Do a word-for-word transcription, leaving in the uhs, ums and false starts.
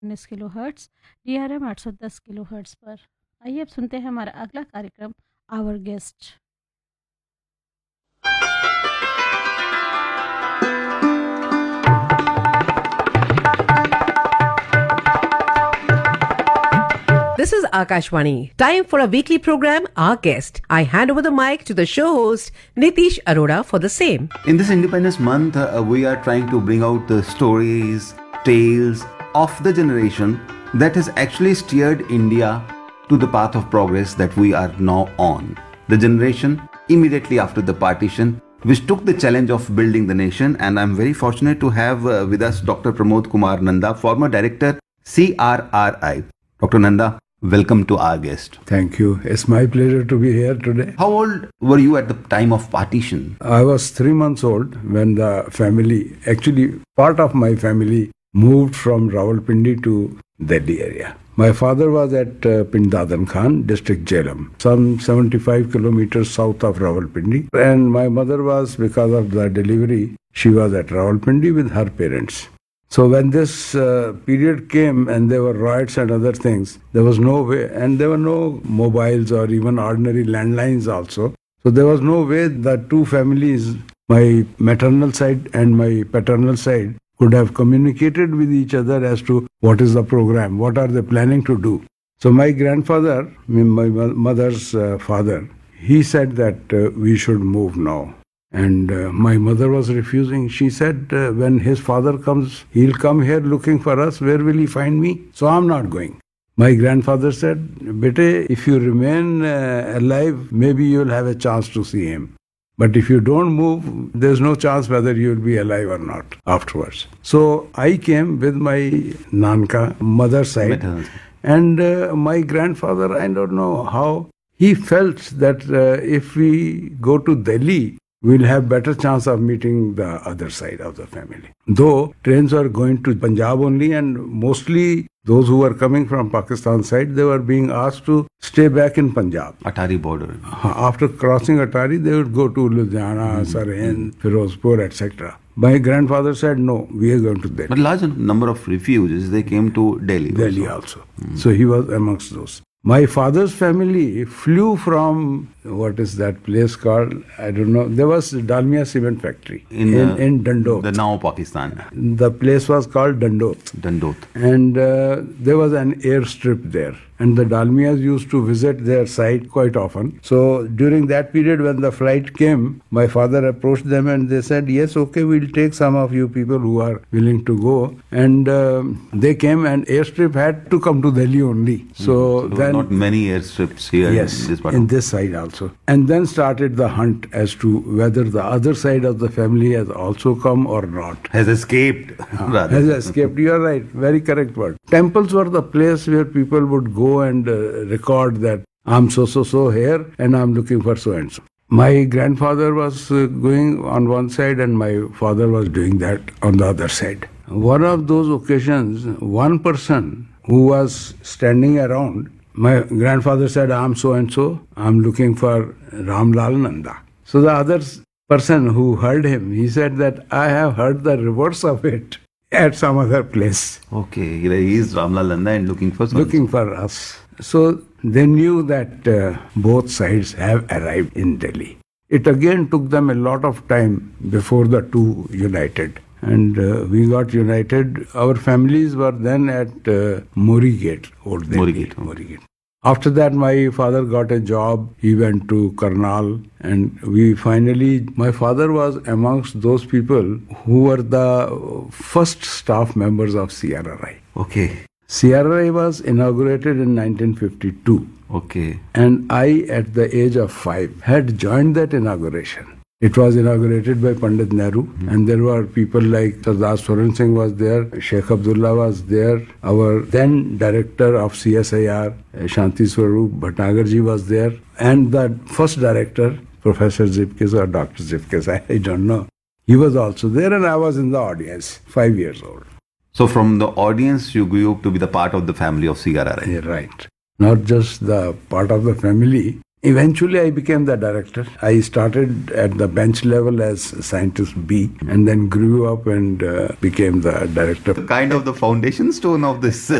उन्नीस kilo hertz, D R M आठ सौ दस किलो हर्ट्स पर। आइए अब सुनते हैं हमारा अगला कार्यक्रम, our guest. This is Akashwani. Time for a weekly program, Our Guest. I hand over the mic to the show host, Nitish Arora, for the same. In this Independence Month, uh, we are trying to bring out the stories, tales of the generation that has actually steered India to the path of progress that we are now on. The generation immediately after the partition, which took the challenge of building the nation, and I'm very fortunate to have uh, with us Doctor Pramod Kumar Nanda, former director, C R R I. Doctor Nanda, welcome to Our Guest. Thank you. It's my pleasure to be here today. How old were you at the time of partition? I was three months old when the family, actually part of my family, moved from Rawalpindi to Delhi area. My father was at uh, Pindadan Khan, district Jhelum, some seventy-five kilometers south of Rawalpindi. And my mother was, because of the delivery, she was at Rawalpindi with her parents. So when this uh, period came and there were riots and other things, there was no way, and there were no mobiles or even ordinary landlines also. So there was no way that two families, my maternal side and my paternal side, could have communicated with each other as to what is the program, what are they planning to do. So my grandfather, my mother's uh, father, he said that uh, we should move now. And uh, my mother was refusing. She said, uh, when his father comes, he'll come here looking for us. Where will he find me? So I'm not going. My grandfather said, Bete, if you remain uh, alive, maybe you'll have a chance to see him. But if you don't move, there's no chance whether you'll be alive or not afterwards. So I came with my Nanka, mother's side. And uh, my grandfather, I don't know how, he felt that uh, if we go to Delhi, we'll have better chance of meeting the other side of the family. Though trains were going to Punjab only, and mostly those who were coming from Pakistan side, they were being asked to stay back in Punjab. Atari border. After crossing Atari, they would go to Ludhiana, mm-hmm. Sirhind, Firozpur, et cetera. My grandfather said, no, we are going to Delhi. But large number of refugees, they came to Delhi. Delhi also. also. Mm-hmm. So he was amongst those. My father's family flew from, what is that place called? I don't know. There was Dalmia Cement Factory in, in, uh, in Dandot. The now Pakistan. The place was called Dandot. Dandot. And uh, there was an airstrip there. And the Dalmias used to visit their site quite often. So during that period when the flight came, my father approached them and they said, yes, okay, we'll take some of you people who are willing to go. And um, they came, and airstrip had to come to Delhi only. So, so then... not many airstrips here yes, in this part. in this side also. And then started the hunt as to whether the other side of the family has also come or not. Has escaped. Uh, has escaped. You are right. Very correct word. Temples were the place where people would go and uh, record that I'm so so so here and I'm looking for so and so. My grandfather was uh, going on one side and my father was doing that on the other side. One of those occasions, one person who was standing around, my grandfather said, I'm so and so, I'm looking for Ramlal Nanda. So the other person who heard him, he said that I have heard the reverse of it at some other place. Okay, he is Ramlal Nanda and looking for something. Looking for us. So they knew that uh, both sides have arrived in Delhi. It again took them a lot of time before the two united. And uh, we got united. Our families were then at uh, Mori Gate, Old Delhi. Mori Gate. Mori Gate. After that, my father got a job. He went to Karnal, and we finally, my father was amongst those people who were the first staff members of C R R I. Okay. C R R I was inaugurated in nineteen fifty-two. Okay. And I, at the age of five, had joined that inauguration. It was inaugurated by Pandit Nehru, mm-hmm. and there were people like Sardar Swaran Singh was there, Sheikh Abdullah was there, our then director of C S I R, Shanti Swarup Bhatnagarji was there, and the first director, Professor Zipkis or Doctor Zipkis, I, I don't know. He was also there, and I was in the audience, five years old. So from the audience, you grew up to be the part of the family of C R R I. Yeah, right. Not just the part of the family, Eventually, I became the director. I started at the bench level as scientist B and then grew up and uh, became the director. Kind of the foundation stone of this